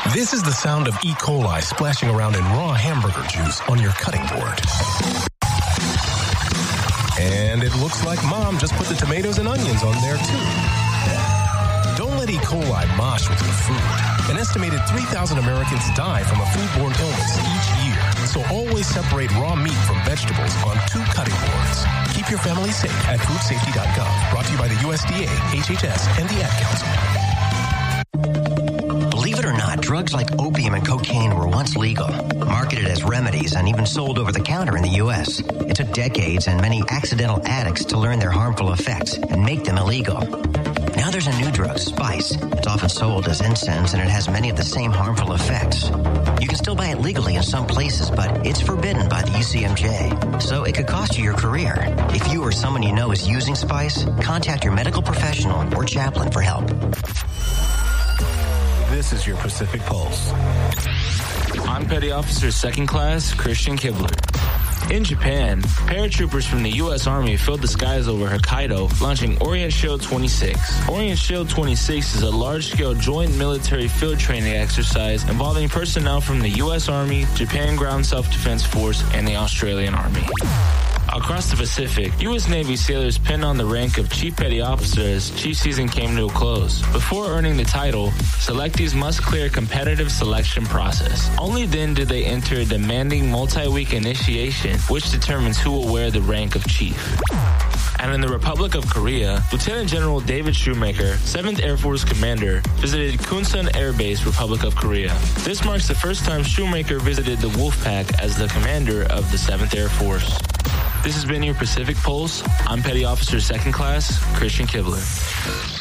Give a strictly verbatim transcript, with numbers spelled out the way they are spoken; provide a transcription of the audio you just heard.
This is the sound of E. coli splashing around in raw hamburger juice on your cutting board. And it looks like Mom just put the tomatoes and onions on there too. Don't let E. coli mosh with your food. An estimated three thousand Americans die from a foodborne illness each year. So always separate raw meat from vegetables on two cutting boards. Keep your family safe at food safety dot gov. Brought to you by the U S D A, H H S, and the Ad Council. Believe it or not, drugs like opium and cocaine were once legal, marketed as remedies and even sold over the counter in the U S. It took decades and many accidental addicts to learn their harmful effects and make them illegal. Now there's a new drug, Spice. It's often sold as incense, and it has many of the same harmful effects. You can still buy it legally in some places, but it's forbidden by the U C M J, so it could cost you your career. If you or someone you know is using Spice, contact your medical professional or chaplain for help. This is your Pacific Pulse. I'm Petty Officer Second Class Christian Kibler. In Japan, paratroopers from the U S Army filled the skies over Hokkaido, launching Orient Shield twenty-six. Orient Shield twenty-six is a large-scale joint military field training exercise involving personnel from the U S Army, Japan Ground Self-Defense Force, and the Australian Army. Across the Pacific, U S Navy sailors pinned on the rank of Chief Petty Officer as chief season came to a close. Before earning the title, selectees must clear a competitive selection process. Only then did they enter a demanding multi-week initiation, which determines who will wear the rank of chief. And in the Republic of Korea, Lieutenant General David Shoemaker, seventh Air Force Commander, visited Kunsan Air Base, Republic of Korea. This marks the first time Shoemaker visited the Wolfpack as the commander of the seventh Air Force. This has been your Pacific Pulse. I'm Petty Officer Second Class Christian Kibler.